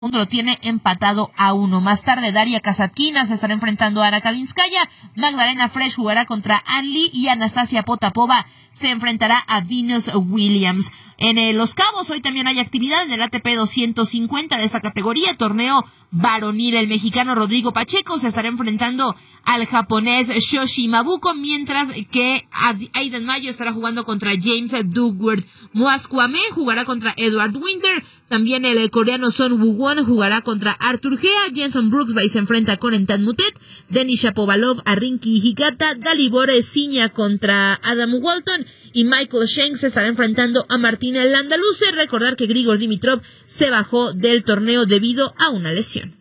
lo tiene empatado a 1. Más tarde, Daria Kasatkina se estará enfrentando a Ana Kalinskaya, Magdalena Fresh jugará contra Ann Lee y Anastasia Potapova se enfrentará a Venus Williams. En Los Cabos hoy también hay actividad en el ATP 250 de esta categoría, torneo varonil. El mexicano Rodrigo Pacheco se estará enfrentando al japonés Shoshi Mabuko, mientras que Aidan Mayo estará jugando contra James Duckworth. Moaz Kwame jugará contra Edward Winter. También el coreano Son Woo-won jugará contra Arthur Gea. Jenson Brooksby se enfrenta con Entan Mutet. Denis Shapovalov a Rinky Higata. Dalibor Siña contra Adam Walton. Y Michael Schenk se estará enfrentando a Martina Landaluce. Recordar que Grigor Dimitrov se bajó del torneo debido a una lesión.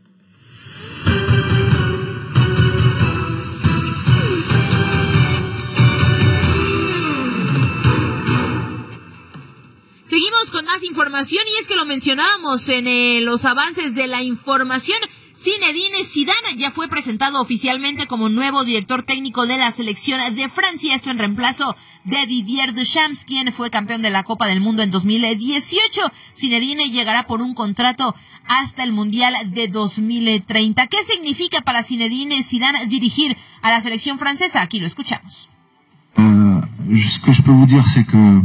Seguimos con más información y es que lo mencionábamos en los avances de la información. Zinedine Zidane ya fue presentado oficialmente como nuevo director técnico de la selección de Francia, esto en reemplazo de Didier Deschamps, quien fue campeón de la Copa del Mundo en 2018. Zinedine llegará por un contrato hasta el Mundial de 2030. ¿Qué significa para Zinedine Zidane dirigir a la selección francesa? Aquí lo escuchamos. Ce que je peux vous dire, c'est que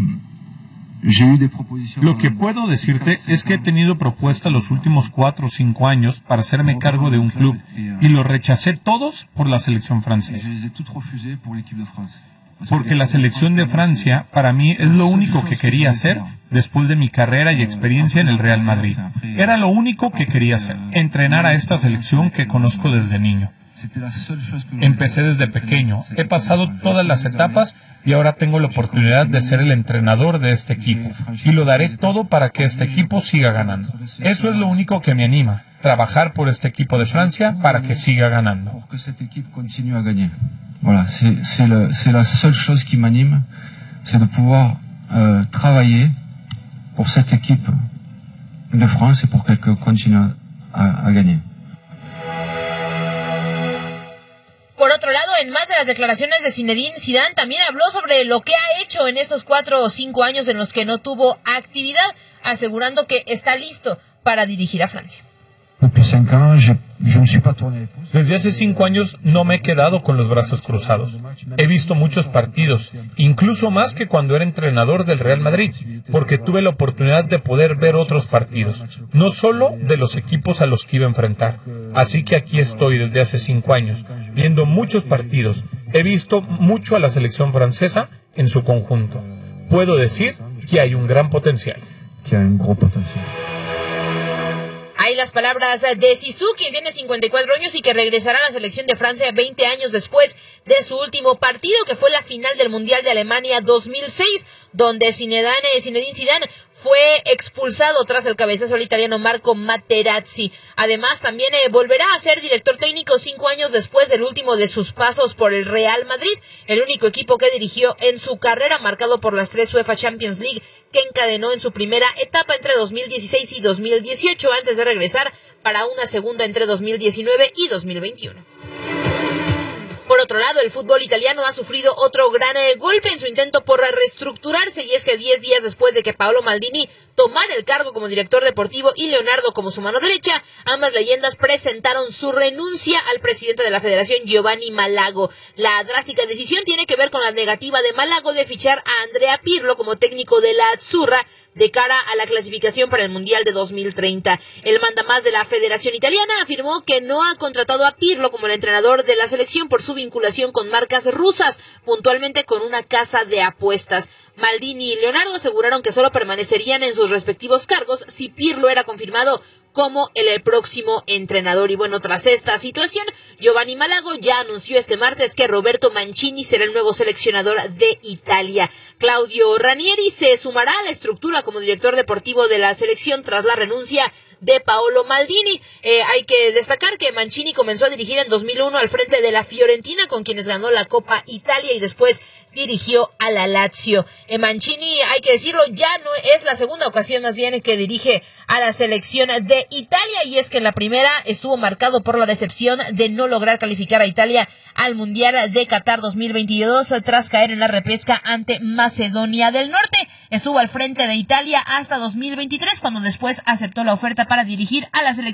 lo que puedo decirte es que he tenido propuestas los últimos 4 o 5 años para hacerme cargo de un club y los rechacé todos por la selección francesa. Porque la selección de Francia para mí es lo único que quería hacer después de mi carrera y experiencia en el Real Madrid. Era lo único que quería hacer, entrenar a esta selección que conozco desde niño. Empecé desde pequeño, he pasado todas las etapas y ahora tengo la oportunidad de ser el entrenador de este equipo y lo daré todo para que este equipo siga ganando. Eso es lo único que me anima, trabajar por este equipo de Francia para que siga ganando. Voilà, c'est la seule chose qui m'anime, c'est de pouvoir travailler pour cette équipe de France et pour qu'elle continue à gagner. Por otro lado, en más de las declaraciones de Zinedine Zidane, también habló sobre lo que ha hecho en estos 4 o 5 años en los que no tuvo actividad, asegurando que está listo para dirigir a Francia. Desde hace 5 años no me he quedado con los brazos cruzados. He visto muchos partidos, incluso más que cuando era entrenador del Real Madrid, porque tuve la oportunidad de poder ver otros partidos, no solo de los equipos a los que iba a enfrentar. Así que aquí estoy desde hace 5 años, viendo muchos partidos. He visto mucho a la selección francesa en su conjunto. Puedo decir que hay un gran potencial. Hay las palabras de Zizou, quien tiene 54 años y que regresará a la selección de Francia 20 años después de su último partido, que fue la final del Mundial de Alemania 2006, donde Zinedine Zidane fue expulsado tras el cabezazo al italiano Marco Materazzi. Además, también volverá a ser director técnico 5 años después del último de sus pasos por el Real Madrid, el único equipo que dirigió en su carrera, marcado por las 3 UEFA Champions League que encadenó en su primera etapa entre 2016 y 2018, antes de regresar para una segunda entre 2019 y 2021. Por otro lado, el fútbol italiano ha sufrido otro gran golpe en su intento por reestructurarse, y es que 10 días después de que Paolo Maldini tomara el cargo como director deportivo y Leonardo como su mano derecha, ambas leyendas presentaron su renuncia al presidente de la federación, Giovanni Malago. La drástica decisión tiene que ver con la negativa de Malago de fichar a Andrea Pirlo como técnico de la Azzurra de cara a la clasificación para el Mundial de 2030. El mandamás de la Federación Italiana afirmó que no ha contratado a Pirlo como el entrenador de la selección por su vinculación con marcas rusas, puntualmente con una casa de apuestas. Maldini y Leonardo aseguraron que solo permanecerían en sus respectivos cargos si Pirlo era confirmado como el próximo entrenador. Y bueno, tras esta situación, Giovanni Malago ya anunció este martes que Roberto Mancini será el nuevo seleccionador de Italia. Claudio Ranieri se sumará a la estructura como director deportivo de la selección tras la renuncia de Paolo Maldini. Hay que destacar que Mancini comenzó a dirigir en 2001 al frente de la Fiorentina, con quienes ganó la Copa Italia, y después dirigió a la Lazio. Mancini, hay que decirlo, ya no es la segunda ocasión más bien que dirige a la selección de Italia, y es que en la primera estuvo marcado por la decepción de no lograr calificar a Italia al Mundial de Qatar 2022 tras caer en la repesca ante Macedonia del Norte. Estuvo al frente de Italia hasta 2023, cuando después aceptó la oferta para para dirigir a la selección